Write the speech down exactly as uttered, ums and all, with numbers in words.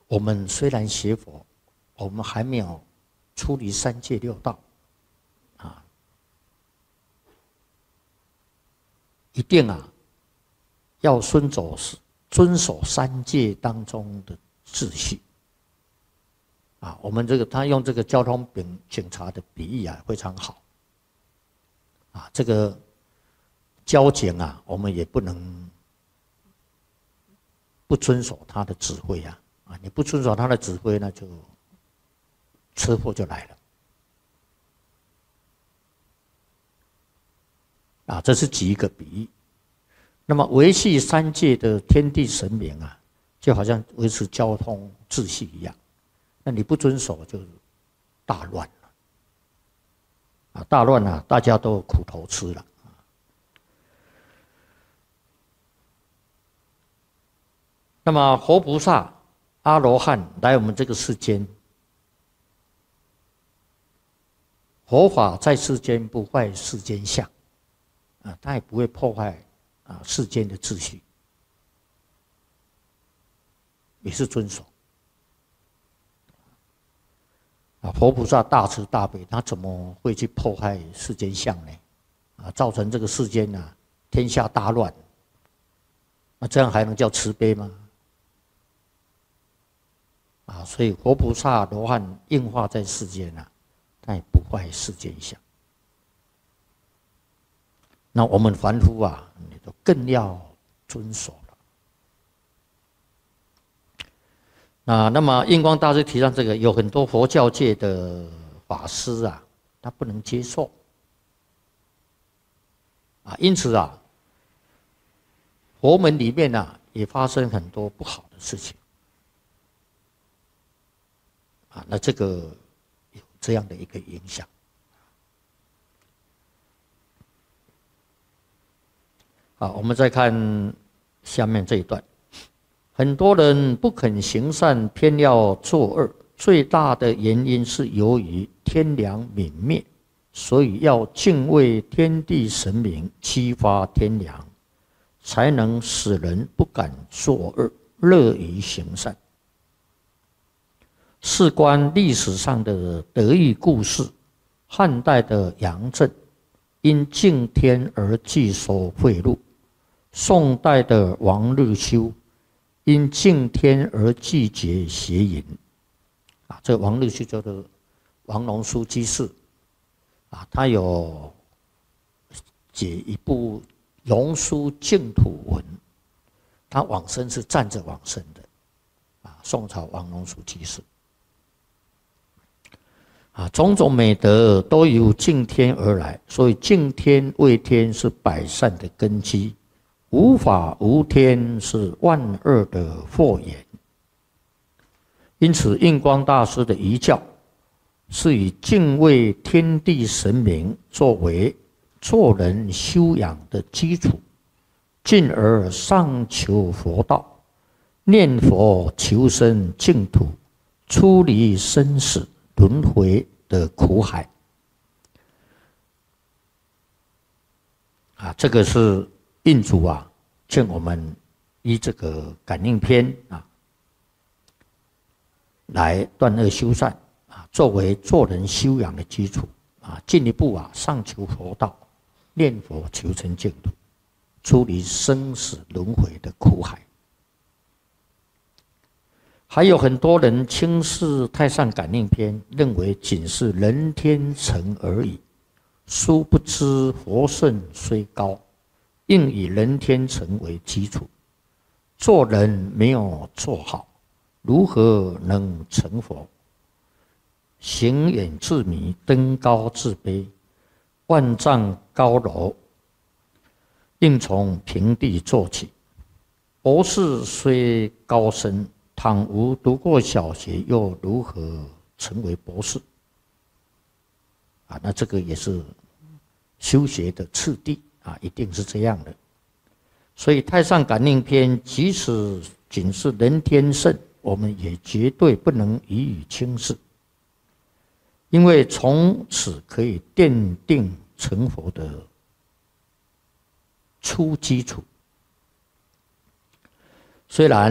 我们虽然学佛，我们还没有出离三界六道，啊，一定啊要遵守遵守三界当中的秩序。啊，我们这个他用这个交通警警察的比喻啊，非常好。啊，这个交警啊，我们也不能不遵守他的指挥啊。啊，你不遵守他的指挥，那就车祸就来了。啊，这是举一个比喻。那么维系三界的天地神明啊，就好像维持交通秩序一样。那你不遵守，就大乱了。啊，大乱啊，大家都苦头吃了。那么活菩萨、阿罗汉来我们这个世间，佛法在世间不坏世间相，啊，它也不会破坏啊世间的秩序，也是遵守。啊，佛菩萨大慈大悲，他怎么会去破坏世间相呢？啊，造成这个世间啊天下大乱，那这样还能叫慈悲吗？啊，所以佛菩萨、罗汉应化在世间啊，他也不坏世间相。那我们凡夫啊，你就更要遵守了。啊，那么印光大师提倡这个，有很多佛教界的法师啊，他不能接受。啊，因此啊，佛门里面啊，也发生很多不好的事情。啊，那这个有这样的一个影响。好，我们再看下面这一段。很多人不肯行善，偏要作恶，最大的原因是由于天良泯灭，所以要敬畏天地神明，激发天良，才能使人不敢作恶，乐于行善。事关历史上的得意故事，汉代的杨震因敬天而拒收贿赂，宋代的王日修因敬天而拒绝邪淫。啊，这个王日修叫做王龙书居士，啊，他有写一部《龙书净土文》，他往生是站着往生的，啊，宋朝王龙书居士。啊，种种美德都由敬天而来，所以敬天畏天是百善的根基，无法无天是万恶的祸源。因此，印光大师的遗教是以敬畏天地神明作为做人修养的基础，进而上求佛道，念佛求生净土，出离生死轮回的苦海。啊，这个是印主啊，劝我们依这个感应篇啊，来断恶修善啊，作为做人修养的基础啊，进一步啊上求佛道，念佛求成净土，出离生死轮回的苦海。还有很多人轻视《太上感应篇》，认为仅是人天成而已。殊不知佛圣虽高，应以人天成为基础。做人没有做好，如何能成佛？行远自迷，登高自卑，万丈高楼应从平地做起。博士虽高深，倘无读过小学，又如何成为博士？啊，那这个也是修学的次第啊，一定是这样的。所以《太上感应篇》即使仅是人天圣，我们也绝对不能予以轻视，因为从此可以奠定成佛的初基础。虽然